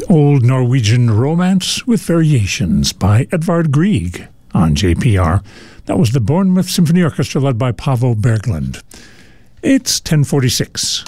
Old Norwegian Romance with Variations by Edvard Grieg on JPR. That was the Bournemouth Symphony Orchestra led by Paavo Berglund. It's 10:46.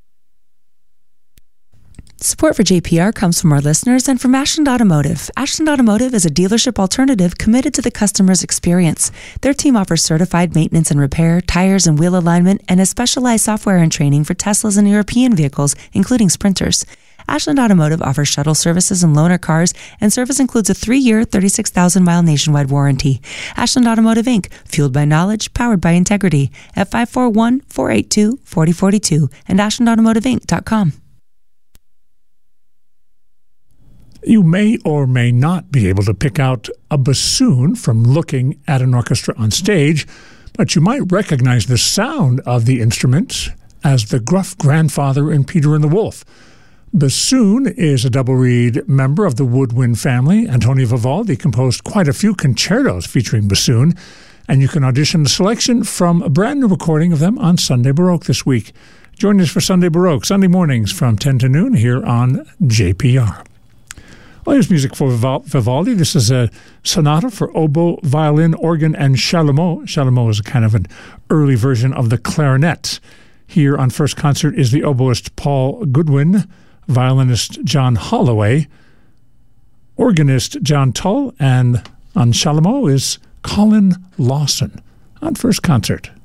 Support for JPR comes from our listeners and from Ashland Automotive. Ashland Automotive is a dealership alternative committed to the customer's experience. Their team offers certified maintenance and repair, tires and wheel alignment, and has specialized software and training for Teslas and European vehicles, including Sprinters. Ashland Automotive offers shuttle services and loaner cars, and service includes a 3-year, 36,000-mile nationwide warranty. Ashland Automotive, Inc., fueled by knowledge, powered by integrity, at 541-482-4042 and ashlandautomotiveinc.com. You may or may not be able to pick out a bassoon from looking at an orchestra on stage, but you might recognize the sound of the instrument as the gruff grandfather in Peter and the Wolf. Bassoon is a double-reed member of the woodwind family. Antonio Vivaldi composed quite a few concertos featuring bassoon, and you can audition a selection from a brand new recording of them on Sunday Baroque this week. Join us for Sunday Baroque, Sunday mornings from 10 to noon here on JPR. Well, here's music for Vivaldi. This is a sonata for oboe, violin, organ, and chalumeau. Chalumeau is a kind of an early version of the clarinet. Here on First Concert is the oboist Paul Goodwin, violinist John Holloway, organist John Tull, and on chalumeau is Colin Lawson on First Concert.